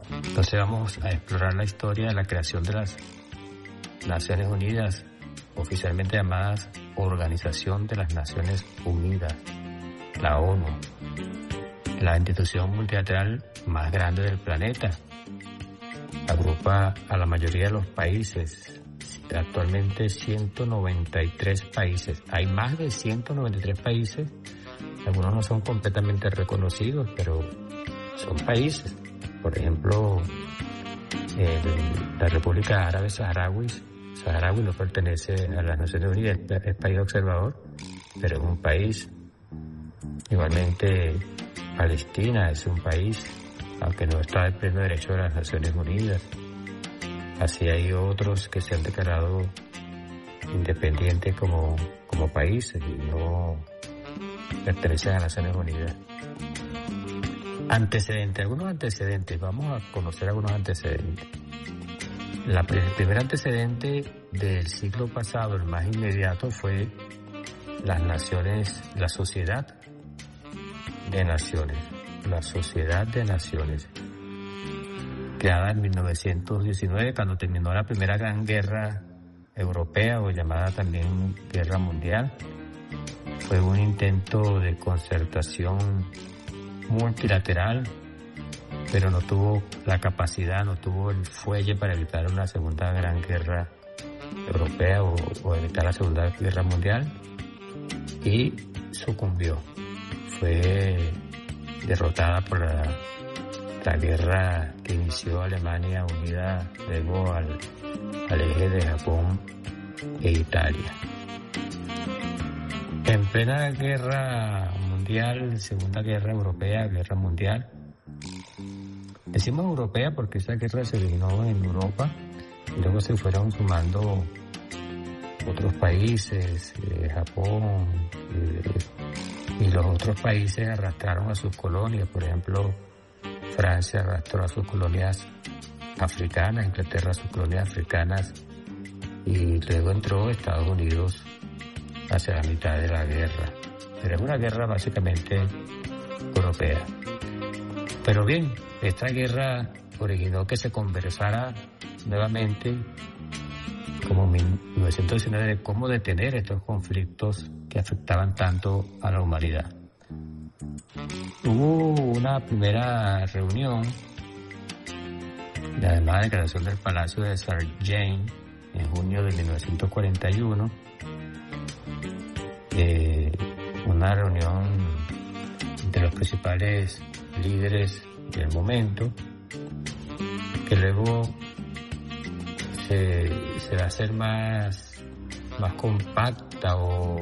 Entonces vamos a explorar la historia de la creación de las Naciones Unidas, oficialmente llamadas Organización de las Naciones Unidas, la ONU, la institución multilateral más grande del planeta. Agrupa a la mayoría de los países, actualmente 193 países. Hay más de 193 países, algunos no son completamente reconocidos, pero son países. Por ejemplo, la República Árabe Saharaui no pertenece a las Naciones Unidas, es país observador, pero es un país. Igualmente, Palestina es un país, aunque no está en pleno derecho de las Naciones Unidas. Así hay otros que se han declarado independientes como países y no pertenecen a las Naciones Unidas. Algunos antecedentes, vamos a conocer algunos antecedentes. El primer antecedente del siglo pasado, el más inmediato, fue la Sociedad de Naciones. La Sociedad de Naciones, creada en 1919, cuando terminó la Primera Gran Guerra Europea, o llamada también Guerra Mundial. Fue un intento de concertación multilateral, pero no tuvo la capacidad, no tuvo el fuelle para evitar una Segunda Gran Guerra Europea o evitar la Segunda Guerra Mundial, y sucumbió. Fue derrotada por la guerra que inició Alemania unida luego al eje de Japón e Italia. En plena guerra mundial, Segunda Guerra Europea, Guerra Mundial, decimos europea porque esa guerra se originó en Europa y luego se fueron sumando otros países, Japón, y los otros países arrastraron a sus colonias. Por ejemplo, Francia arrastró a sus colonias africanas, Inglaterra a sus colonias africanas, y luego entró Estados Unidos hacia la mitad de la guerra. Pero es una guerra básicamente europea. Pero bien, esta guerra originó que se conversara nuevamente, como en 1919, de cómo detener estos conflictos que afectaban tanto a la humanidad. Hubo una primera reunión, además de la declaración del Palacio de Saint-Jean, en junio de 1941, una reunión de los principales líderes del momento, que luego se va a hacer más compacta o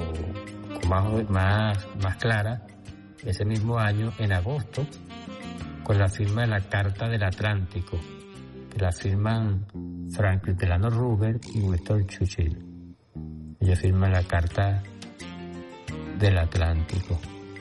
más clara ese mismo año, en agosto, con la firma de la Carta del Atlántico, que la firman Franklin Delano Roosevelt y Winston Churchill. Ellos firman la Carta del Atlántico.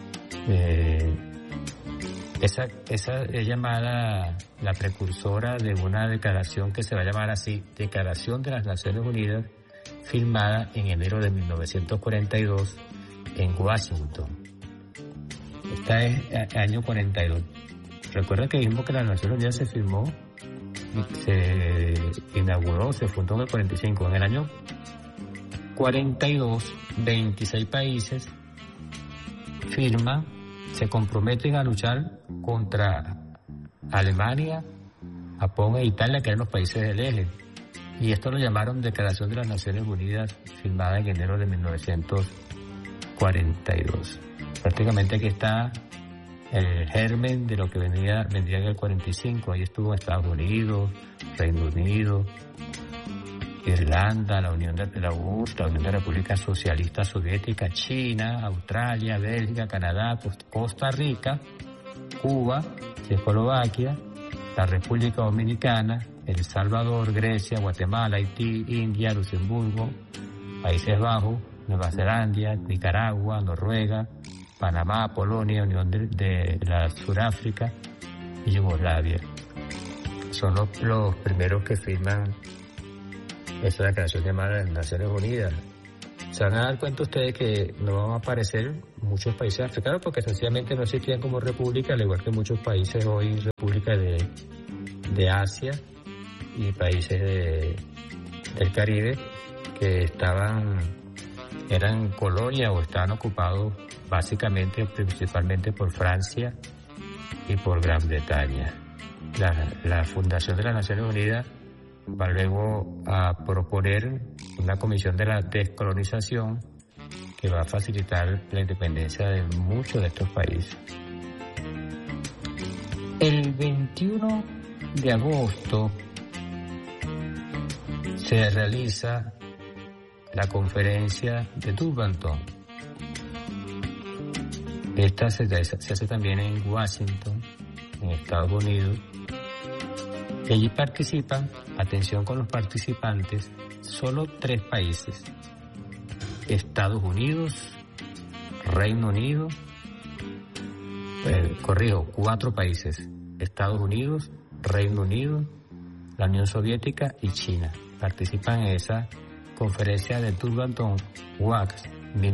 Esa es llamada la precursora de una declaración que se va a llamar así, Declaración de las Naciones Unidas, firmada en enero de 1942 en Washington. Esta es el año 42. Recuerda que vimos que la Naciones Unidas se firmó, se inauguró, se fundó en el 45. En el año 42, 26 países firman, se comprometen a luchar contra Alemania, Japón e Italia, que eran los países del eje. Y esto lo llamaron Declaración de las Naciones Unidas, firmada en enero de 1942. Prácticamente aquí está el germen de lo que vendría en el 45. Ahí estuvo Estados Unidos, Reino Unido, Irlanda, la Unión de Repúblicas Socialistas Soviéticas, China, Australia, Bélgica, Canadá, Costa Rica, Cuba, Checoslovaquia, la República Dominicana, El Salvador, Grecia, Guatemala, Haití, India, Luxemburgo, Países Bajos, Nueva Zelanda, Nicaragua, Noruega, Panamá, Polonia, Unión de la Sudáfrica y Yugoslavia. Son los primeros que firman esta declaración llamada de las Naciones Unidas. Se van a dar cuenta ustedes que no van a aparecer muchos países africanos porque sencillamente no existían como república, al igual que muchos países hoy república de de Asia y países del Caribe que eran colonias o estaban ocupados básicamente, principalmente por Francia y por Gran Bretaña. La Fundación de las Naciones Unidas va luego a proponer una comisión de la descolonización que va a facilitar la independencia de muchos de estos países. El 21 de agosto se realiza la conferencia de Durbanton. Esta se hace también en Washington, en Estados Unidos. Y allí participan, atención con los participantes, solo 3 países: Estados Unidos, Reino Unido, 4 países: Estados Unidos, Reino Unido, la Unión Soviética y China. Participan en esa conferencia de Durbanton WACS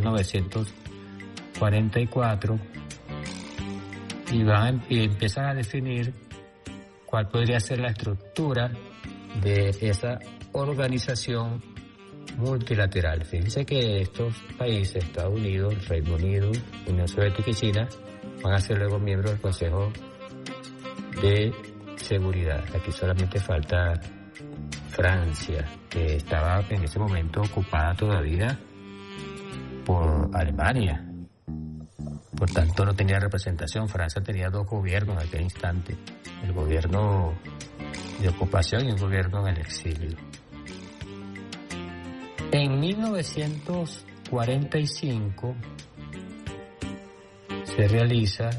1944 y empiezan a definir cuál podría ser la estructura de esa organización multilateral. Fíjense que estos países, Estados Unidos, Reino Unido, Unión Soviética y China, van a ser luego miembros del Consejo de Seguridad. Aquí solamente falta Francia, que estaba en ese momento ocupada todavía por Alemania. Por tanto, no tenía representación. Francia tenía 2 gobiernos en aquel instante: el gobierno de ocupación y el gobierno en el exilio. En 1945 se realiza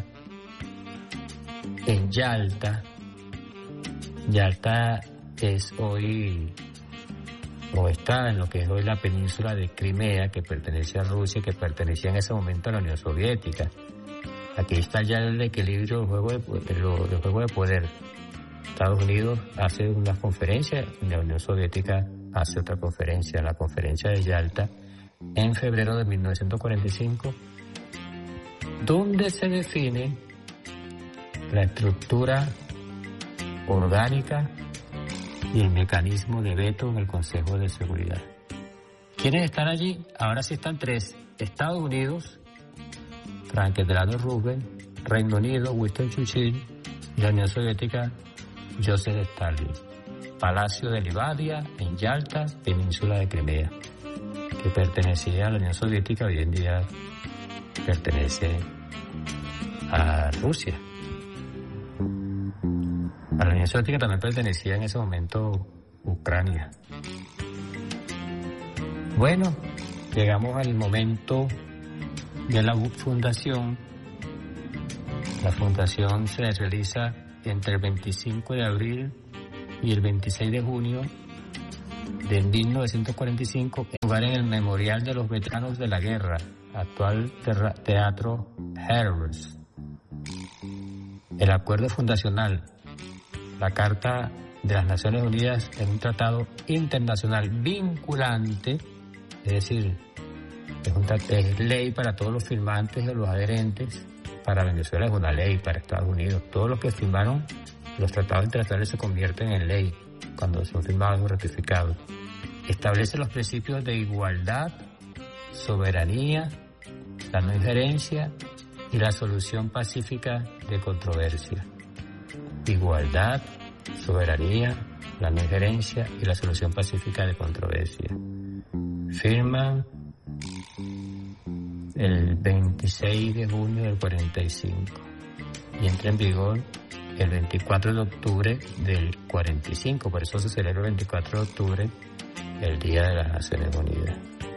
en Yalta. Yalta es hoy, o está en lo que es hoy la península de Crimea, que pertenece a Rusia y que pertenecía en ese momento a la Unión Soviética. Aquí está ya el equilibrio del juego de poder. Estados Unidos hace una conferencia y la Unión Soviética hace otra conferencia, la conferencia de Yalta, en febrero de 1945, donde se define la estructura orgánica y el mecanismo de veto en el Consejo de Seguridad. ¿Quiénes están allí? Ahora sí están 3: Estados Unidos, Franklin Delano Roosevelt; Reino Unido, Winston Churchill; y la Unión Soviética, Joseph Stalin. Palacio de Livadia, en Yalta, península de Crimea, que pertenecía a la Unión Soviética, hoy en día pertenece a Rusia. A la Unión Soviética también pertenecía en ese momento Ucrania. Bueno, llegamos al momento de la fundación. La fundación se realiza entre el 25 de abril y el 26 de junio de 1945, en lugar en el Memorial de los Veteranos de la Guerra, actual Teatro Herzl. El acuerdo fundacional, la Carta de las Naciones Unidas, es un tratado internacional vinculante, es decir, es ley para todos los firmantes o los adherentes. Para Venezuela es una ley, para Estados Unidos. Todos los que firmaron los tratados internacionales se convierten en ley cuando son firmados o ratificados. Establece los principios de igualdad, soberanía, la no injerencia y la solución pacífica de controversia. Igualdad, soberanía, la no injerencia y la solución pacífica de controversia. Firman el 26 de junio del 45 y entra en vigor el 24 de octubre del 45. Por eso se celebra el 24 de octubre, el Día de las Naciones Unidas.